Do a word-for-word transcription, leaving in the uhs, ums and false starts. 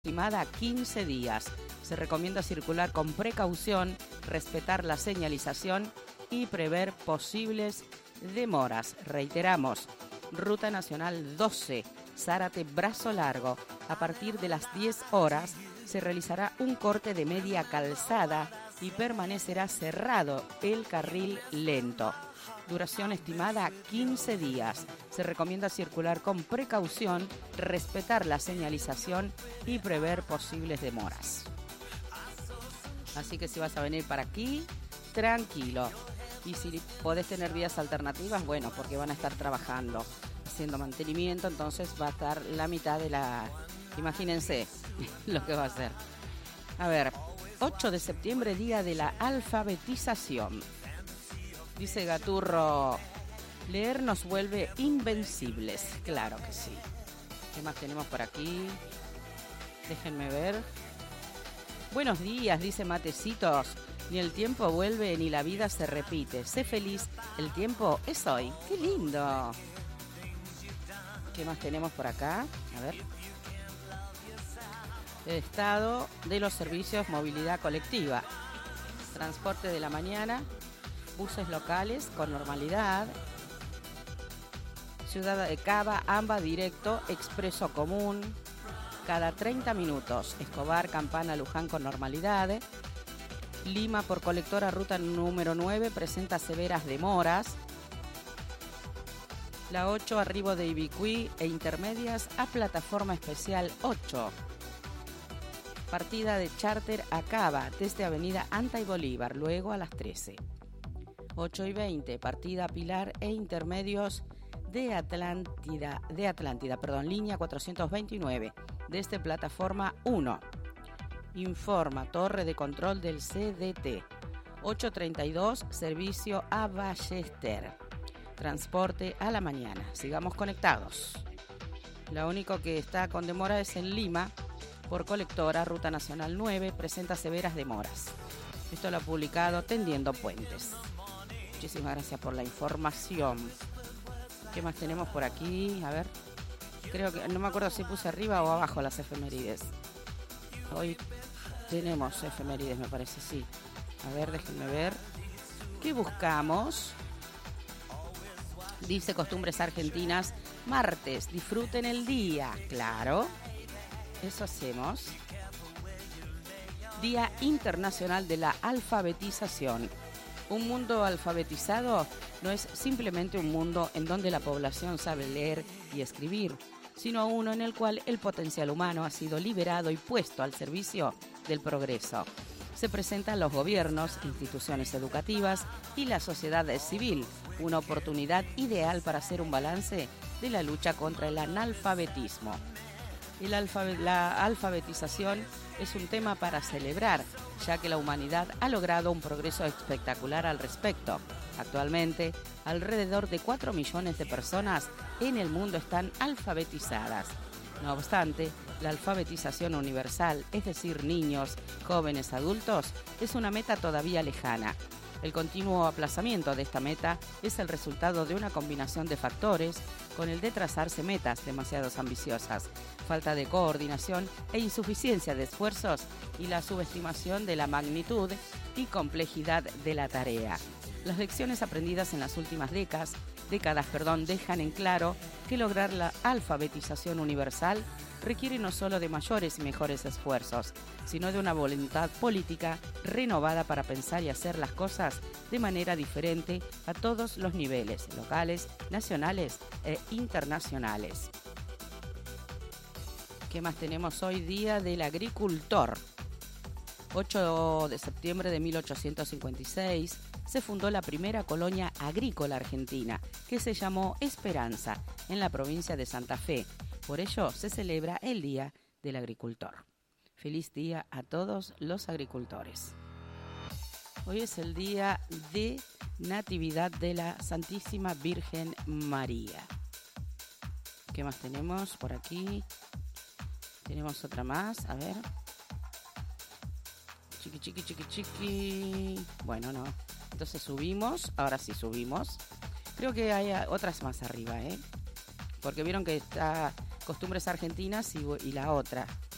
estimada quince días. Se recomienda circular con precaución, respetar la señalización y prever posibles demoras. Reiteramos, Ruta Nacional doce, Zárate Brazo Largo. A partir de las diez horas se realizará un corte de media calzada y permanecerá cerrado el carril lento. Duración estimada quince días. Se recomienda circular con precaución, respetar la señalización y prever posibles demoras. Así que si vas a venir para aquí, tranquilo. Y si podés tener vías alternativas, bueno, porque van a estar trabajando, haciendo mantenimiento, entonces va a estar la mitad de la... Imagínense lo que va a ser. A ver, ocho de septiembre, día de la alfabetización. Dice Gaturro, leer nos vuelve invencibles. Claro que sí. ¿Qué más tenemos por aquí? Déjenme ver. Buenos días, dice Matecitos. Ni el tiempo vuelve ni la vida se repite. Sé feliz, el tiempo es hoy. ¡Qué lindo! ¿Qué más tenemos por acá? A ver. El estado de los servicios movilidad colectiva. Transporte de la mañana. Buses locales con normalidad. Ciudad de Cava, AMBA directo, expreso común. Cada treinta minutos. Escobar, Campana, Luján con normalidad. Lima por colectora ruta número nueve presenta severas demoras. La ocho arribo de Ibicuí e intermedias a plataforma especial ocho. Partida de charter a Cava desde avenida Anta y Bolívar, luego a las trece. ocho y veinte, partida a Pilar e intermedios de Atlántida, de Atlántida, perdón, línea cuatrocientos veintinueve, desde plataforma uno. Informa torre de control del C D T. ocho treinta y dos, servicio a Ballester. Transporte a la mañana. Sigamos conectados. Lo único que está con demora es en Lima, por colectora, Ruta Nacional nueve, presenta severas demoras. Esto lo ha publicado Tendiendo Puentes. Muchísimas gracias por la información. ¿Qué más tenemos por aquí? A ver. Creo que, no me acuerdo si puse arriba o abajo las efemérides. Hoy tenemos efemérides, me parece, sí. A ver, déjenme ver. ¿Qué buscamos? Dice Costumbres Argentinas, martes, disfruten el día. Claro, eso hacemos. Día Internacional de la Alfabetización. Un mundo alfabetizado no es simplemente un mundo en donde la población sabe leer y escribir, sino uno en el cual el potencial humano ha sido liberado y puesto al servicio del progreso. Se presentan los gobiernos, instituciones educativas y la sociedad civil, una oportunidad ideal para hacer un balance de la lucha contra el analfabetismo. El alfabet- la alfabetización es un tema para celebrar, ya que la humanidad ha logrado un progreso espectacular al respecto. Actualmente, alrededor de cuatro millones de personas en el mundo están alfabetizadas. No obstante, la alfabetización universal, es decir, niños, jóvenes, adultos, es una meta todavía lejana. El continuo aplazamiento de esta meta es el resultado de una combinación de factores, con el de trazarse metas demasiado ambiciosas, falta de coordinación e insuficiencia de esfuerzos y la subestimación de la magnitud y complejidad de la tarea. Las lecciones aprendidas en las últimas décadas, décadas perdón, dejan en claro que lograr la alfabetización universal requiere no solo de mayores y mejores esfuerzos, sino de una voluntad política renovada para pensar y hacer las cosas de manera diferente a todos los niveles, locales, nacionales e internacionales. ¿Qué más tenemos hoy? Día del Agricultor. ocho de septiembre de mil ochocientos cincuenta y seis se fundó la primera colonia agrícola argentina, que se llamó Esperanza, en la provincia de Santa Fe. Por ello se celebra el Día del Agricultor. Feliz día a todos los agricultores. Hoy es el día de Natividad de la Santísima Virgen María. ¿Qué más tenemos por aquí? Tenemos otra más, a ver. Chiqui, chiqui, chiqui, chiqui. Bueno, no. Entonces subimos, ahora sí subimos. Creo que hay otras más arriba, ¿eh? Porque vieron que está Costumbres Argentinas y, y la otra.